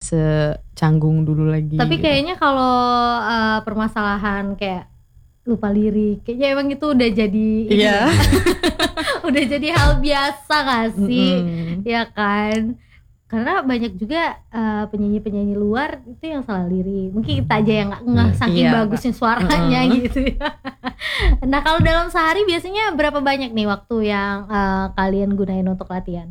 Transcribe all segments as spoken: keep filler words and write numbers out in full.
secanggung dulu lagi. Tapi gitu. kayaknya kalau uh, permasalahan kayak lupa lirik, kayaknya emang itu udah jadi Iya. ya. Udah jadi hal biasa gak sih? Mm-mm. Ya kan? Karena banyak juga uh, penyanyi-penyanyi luar itu yang salah lirik. Mungkin kita aja yang gak ngeh saking Iya, bagusnya suaranya uh-uh. gitu ya. Nah kalau dalam sehari biasanya berapa banyak nih waktu yang uh, kalian gunain untuk latihan?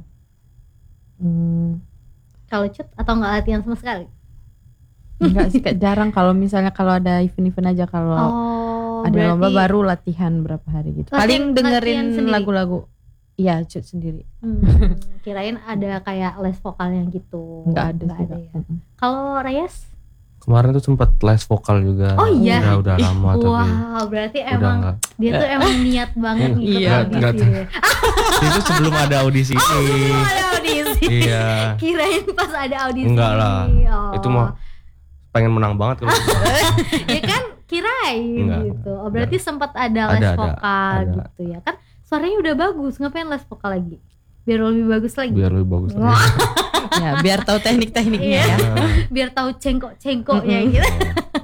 Hmm. Kalau Cut atau gak latihan sama sekali? Enggak sih, Kak, jarang. Kalau misalnya kalau ada event-event aja, kalau Oh, ada berarti lomba baru latihan berapa hari gitu. Latihan- Paling latihan dengerin sendiri? lagu-lagu. Iya, Cut sendiri. Hmm, kirain ada kayak les vokalnya gitu. Enggak ada Nggak sih, ada Kak. ya. Mm-mm. Kalau Reyes? Kemarin tuh sempat les vokal juga. Oh iya? Udah udah lama tapi Wow, berarti udah emang enggak. dia tuh emang niat banget Hmm, ngikut iya, audisi enggak- deh. Itu sebelum ada audisi Oh, ini. sebelum ada audisi. Iya. Kirain pas ada audisi. Enggak lah. Oh. Itu mah pengen menang banget kalau Ya kan kirain Enggak. gitu. Oh, berarti sempat ada les Ada, ada, vokal ada. gitu ya. Kan suaranya udah bagus, ngapain les vokal lagi? Biar lebih bagus lagi. biar lebih bagus lagi. Wah. Ya, biar tahu teknik-tekniknya Iya. ya. Biar tahu cengkok-cengkoknya Mm-mm. gitu.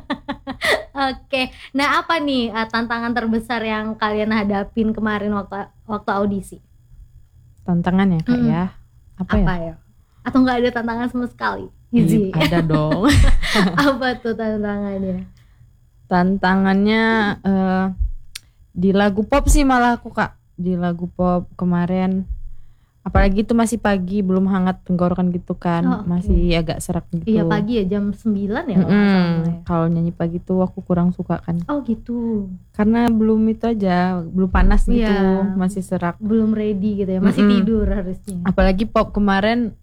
Oke, nah apa nih uh, tantangan terbesar yang kalian hadapin kemarin waktu waktu audisi? Tantangannya, Kak, Hmm. ya. Apa, Apa ya? ya? Atau nggak ada tantangan sama sekali? Easy. Iya, ada dong. Apa tuh tantangannya? Tantangannya eh, di lagu pop sih malah aku, Kak. Di lagu pop kemarin, apalagi itu masih pagi, belum hangat tenggorokan gitu kan. Oh, oke. Masih agak serak gitu. Iya pagi ya jam sembilan ya kalau nggak Mm-mm. salah ya. Kalau nyanyi pagi tuh aku kurang suka kan. Oh gitu. Karena belum itu aja, belum panas gitu, Iya. masih serak. Belum ready gitu ya, masih Mm-mm. tidur harusnya. Apalagi pop kemarin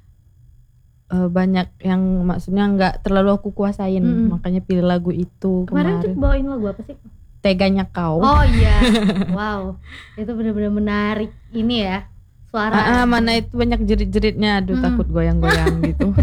eh, banyak yang maksudnya nggak terlalu aku kuasain, Mm-mm. makanya pilih lagu itu Kemarin tuh kemarin. bawain lagu apa sih? Teganya Kau. Oh iya. Wow. Itu benar-benar menarik ini ya. Suara. Ah, ah, mana itu banyak jerit-jeritnya, aduh Hmm. takut goyang-goyang gitu.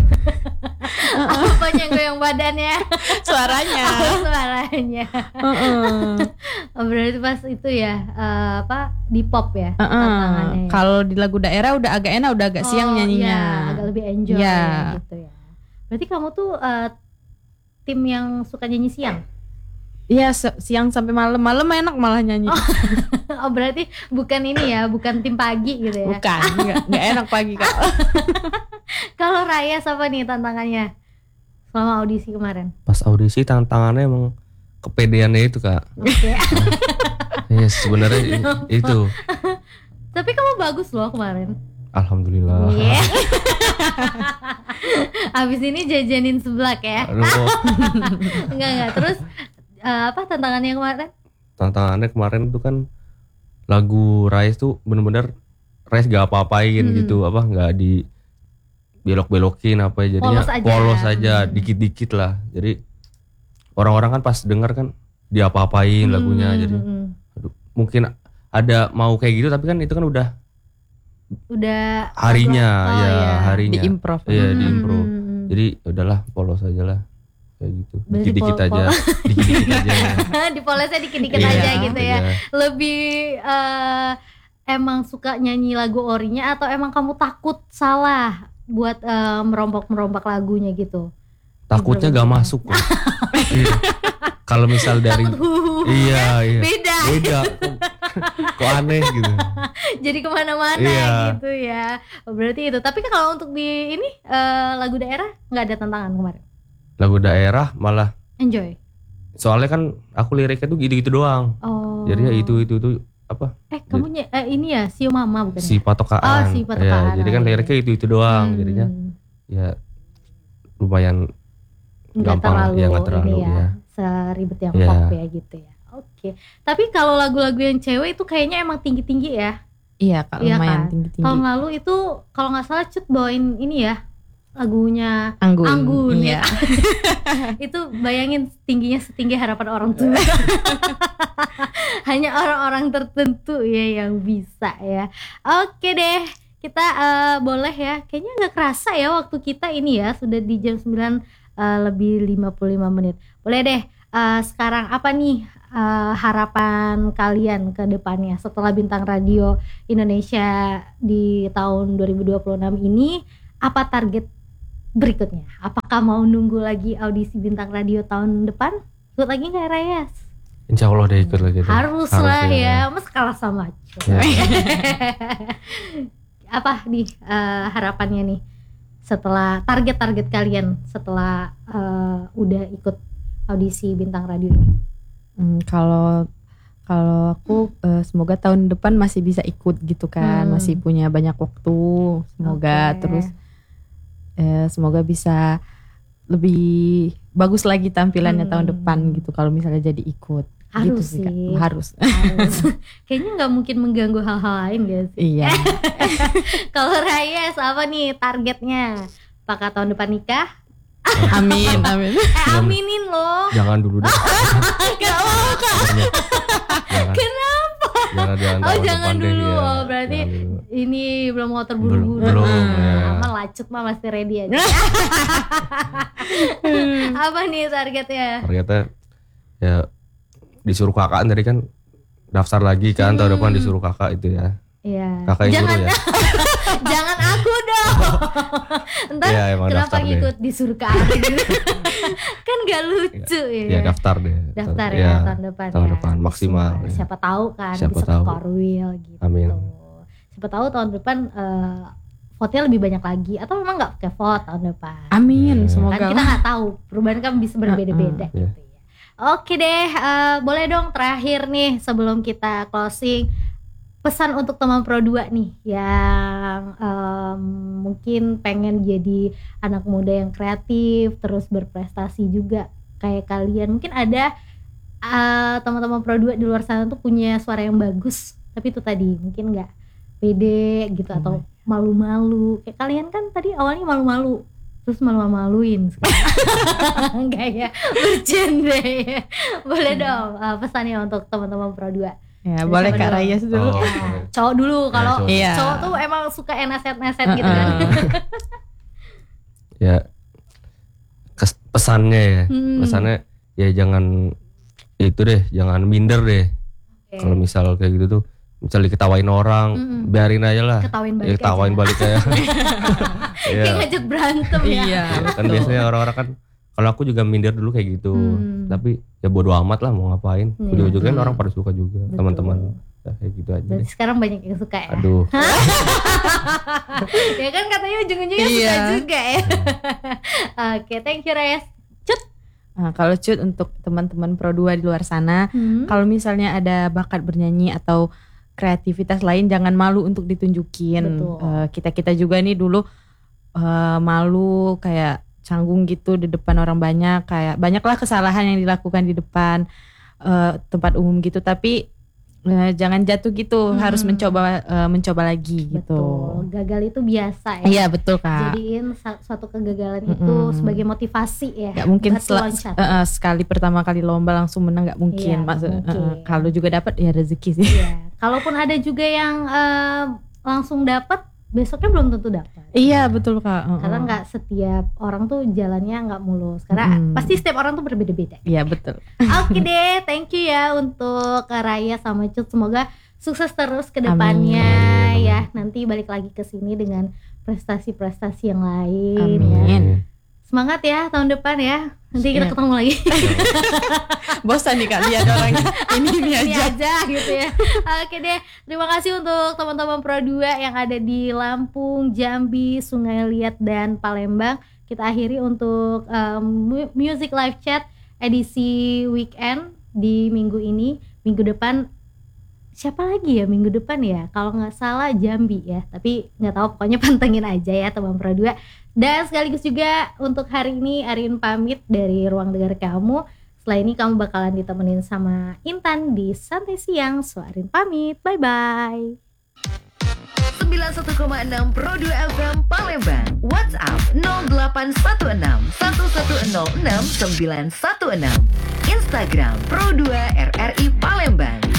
Apanya goyang badannya? Suaranya. Oh, suaranya. Heeh. Oh, berarti pas itu ya eh, apa di pop ya Heeh. tantangannya. ya? Kalau di lagu daerah udah agak enak, udah agak siang Oh, nyanyinya. iya, agak lebih enjoy Iya. ya, gitu ya. Berarti kamu tuh eh, tim yang suka nyanyi siang. Iya, se- siang sampai malam. Malam enak malah nyanyi. Oh berarti bukan ini ya, bukan tim pagi gitu ya. Bukan, nggak nggak enak pagi, Kak. Kalau Raya apa nih tantangannya selama audisi kemarin? Pas audisi tantangannya emang kepedeannya itu, Kak. Oke. Yes, sebenarnya i- itu. Tapi kamu bagus loh kemarin. Alhamdulillah. Iya. Abis ini jajanin seblak ya. Aduh, Enggak enggak. Terus eh, apa tantangannya kemarin? tantangannya kemarin itu kan lagu Rise tuh bener-bener Rise gak apa-apain Hmm. gitu, apa nggak di belok-belokin apa ya, jadinya Polos aja. polos aja, Hmm. dikit-dikit lah. Jadi orang-orang kan pas denger kan diapa-apain lagunya, Hmm, jadi hmm. aduh, mungkin ada mau kayak gitu tapi kan itu kan udah Udah harinya, oh, ya iya. harinya. Diimprov. Iya, Hmm, diimpro. hmm, hmm. Jadi udahlah polos aja lah kayak gitu. Berarti Dikit-dikit pol- aja, pol- dikit-dikit aja. Dipolesnya dikit-dikit Iya, aja gitu ya. iya. Lebih eh, emang suka nyanyi lagu orinya atau emang kamu takut salah buat eh, merombak-merombak lagunya gitu? Takutnya Bener-bener. gak masuk. Kok. Iya. Kalau misal dari Takut, "Huhuhu." iya iya Beda. beda kok, kok aneh gitu. Jadi kemana-mana Iya. gitu ya. Oh, berarti itu. Tapi kalau untuk di ini eh, lagu daerah nggak ada tantangan kemarin. Lagu daerah malah Enjoy. soalnya kan aku liriknya tuh gitu-gitu doang. Oh. Jadinya itu itu tuh apa Eh kamu ny- eh, ini ya Sio Mama bukan? si ya? patokaan. Oh, si patokaan. Ya, jadi kan liriknya itu itu doang. Hmm. Jadinya ya lumayan Nggak gampang, terlalu, ya, nggak terlalu, ini ya, ya. seribet yang Iya. pop ya gitu ya. Oke. Tapi kalau lagu-lagu yang cewek itu kayaknya emang tinggi-tinggi ya. Iya, Kak, Iya lumayan kan? tinggi-tinggi. Tahun lalu itu kalau nggak salah Cut bawain ini ya lagunya Anggun. Anggun Iya. ya. Itu bayangin tingginya setinggi harapan orang tua. Hanya orang-orang tertentu ya yang bisa ya. Oke deh, kita eh, boleh ya. Kayaknya nggak kerasa ya waktu kita ini ya sudah di jam sembilan eh, lebih lima puluh lima menit. Boleh deh. eh, sekarang apa nih eh, harapan kalian ke depannya setelah Bintang Radio Indonesia di tahun dua ribu dua puluh enam ini? Apa target berikutnya. Apakah mau nunggu lagi audisi bintang radio tahun depan? Ikut lagi nggak Rayas? Insya Allah deh ikut lagi. deh. Harus, Harus lah ya. ya, mas kalah sama Cuk. Ya. Apa nih eh, harapannya nih setelah target-target kalian setelah eh, udah ikut audisi bintang radio ini? Hmm, kalau kalau aku eh, semoga tahun depan masih bisa ikut gitu kan, Hmm. masih punya banyak waktu. Semoga Oke. terus eh, semoga bisa lebih bagus lagi tampilannya Hmm. tahun depan gitu. Kalau misalnya jadi ikut, Harus gitu sih, Kak. sih. Harus. Harus. Kayaknya nggak mungkin mengganggu hal-hal lain gak sih? Iya. Kalau Rayas apa nih targetnya? Apakah tahun depan nikah? Amin, amin. Eh aminin loh. Jangan dulu deh. Gak mau kak. Jangan. Kenapa? Jangan jangan Oh tahun jangan depan deh, dulu. ya. Oh, berarti Jangan dulu. ini belum mau terburu-buru. Belum, belum, Ah, ya. Aman lacut mah masih ready aja. Apa nih targetnya? Ternyata ya disuruh kakak tadi kan daftar lagi kan tahun depan disuruh kakak itu ya. Iya. Kakak yang Jangan suruh ya. jangan aku dong. Ntar Iya, emang kenapa daftar deh. ngikut disuruh ke aku gitu. Kan gak lucu ya. Ya daftar deh. Daftar ya, Ya, tahun depan tahun ya. depan, maksimal. Siapa, siapa tahu kan Siapa bisa tahu. ke Korwil gitu. Amin. Siapa tahu tahun depan eh, vote-nya lebih banyak lagi atau memang nggak pakai vote tahun depan. Amin, Iya. semoga. Kan kita nggak tahu, perubahan kan bisa berbeda-beda Uh-uh. gitu ya. Oke deh, eh, boleh dong terakhir nih sebelum kita closing, pesan untuk teman Pro dua nih yang em, mungkin pengen jadi anak muda yang kreatif terus berprestasi juga kayak kalian. Mungkin ada eh, teman-teman Pro dua di luar sana tuh punya suara yang bagus tapi itu tadi mungkin nggak pede gitu atau malu-malu. Kayak kalian kan tadi awalnya malu-malu terus malu-maluin sekarang. Enggak ya, bercanda ya. Boleh dong eh, pesannya untuk teman-teman Pro dua. Ya, Siapa boleh Kak dulu? Rayas dulu. Oh, Nah, cowok dulu kalau cowok. Iya. cowok tuh emang suka neset-neset gitu kan. Uh-uh. ya kes- pesannya ya. Hmm. Pesannya ya jangan itu deh, jangan minder deh. Oke. Kalau misal kayak gitu tuh, misal diketawain orang, Mm-mm. biarin aja lah. Ketawain Ya, balik ketawain aja. balik aja. Iya. Kayak ngajak berantem ya. Iya. Kan biasanya orang-orang kan, kalau aku juga minder dulu kayak gitu. Hmm. Tapi ya bodo amat lah mau ngapain. Iya. Ujung-ujungnya Hmm. orang pada suka juga, Betul. teman-teman. Ya, kayak gitu aja Berarti deh. sekarang banyak yang suka ya. Aduh. Ya kan katanya ujung-ujungnya suka Iya. juga ya. Oke, thank you Reyes. Cut. Nah, kalau Cut untuk teman-teman Pro dua di luar sana, Hmm. kalau misalnya ada bakat bernyanyi atau kreativitas lain jangan malu untuk ditunjukin. Betul. Eh, kita-kita juga nih dulu eh, malu kayak canggung gitu di depan orang banyak, kayak banyaklah kesalahan yang dilakukan di depan eh, tempat umum gitu, tapi eh, jangan jatuh gitu, Hmm. harus mencoba eh, mencoba lagi Betul. gitu. Gagal itu biasa ya. Iya betul Kak. Jadiin sa- suatu kegagalan itu Mm-mm. sebagai motivasi ya. Gak mungkin Batu sel- loncat. eh, eh, sekali pertama kali lomba langsung menang, gak mungkin. Iya, Maksud, nggak eh, eh, mungkin. kalau juga dapat ya rezeki sih. Iya. Kalaupun ada juga yang eh, langsung dapat, besoknya belum tentu dapat. Iya betul Kak. Eh, Karena eh. nggak setiap orang tuh jalannya nggak mulus. Karena Mm-mm. pasti setiap orang tuh berbeda-beda. Iya betul. Oke deh, thank you ya untuk Kak Raya sama Cut. Semoga sukses terus ke depannya Amin. ya. Nanti balik lagi ke sini dengan prestasi-prestasi yang lain ya. Amin. Semangat ya tahun depan ya. Nanti kita Siap. ketemu lagi. Bosan nih Kak lihat orang ini ini Ini aja. aja gitu ya. Oke deh, terima kasih untuk teman-teman Pro dua yang ada di Lampung, Jambi, Sungai Liat dan Palembang. Kita akhiri untuk um, mu- Music Live Chat edisi weekend di minggu ini. Minggu depan siapa lagi ya minggu depan ya? Kalau nggak salah Jambi ya. Tapi nggak tahu, pokoknya pantengin aja ya teman Pro dua. Dan sekaligus juga untuk hari ini Arin pamit dari Ruang Dengar Kamu. Setelah ini kamu bakalan ditemenin sama Intan di Santai Siang. So Arin pamit, bye-bye. sembilan puluh satu koma enam Pro dua F M Palembang. WhatsApp nol delapan satu enam satu satu nol enam sembilan satu enam. Instagram Pro dua R R I Palembang.